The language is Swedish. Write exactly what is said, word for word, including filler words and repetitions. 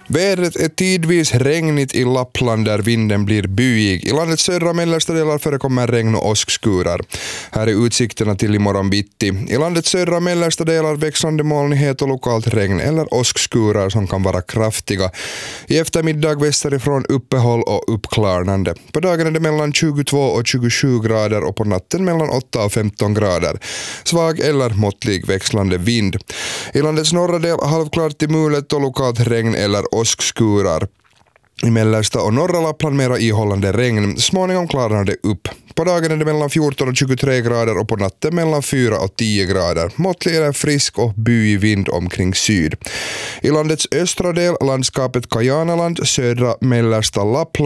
Vädret är tidvis regnigt i Lappland där vinden blir byig. I landets södra och mellersta delar förekommer regn och åskskurar. Här är utsikterna till imorgon bitti. I landets södra och mellersta delar växlande molnighet och lokalt regn eller åskskurar som kan vara kraftiga. I eftermiddag västerifrån uppehåll och uppklarnande. På dagen är det mellan tjugotvå och tjugosju grader och på natten mellan åtta och femton grader. Svag eller måttlig växlande vind. I landets norra del halvklart till mulet och lokalt regn eller åskskurar. I mellersta och norra Lappland mera ihållande regn, småningom klarnar det upp. På dagen är det mellan fjorton och tjugotre grader och på natten mellan fyra och tio grader. Måttlig eller frisk och byig vind omkring syd. I landets östra del landskapet Kajanaland, södra mellersta Lappland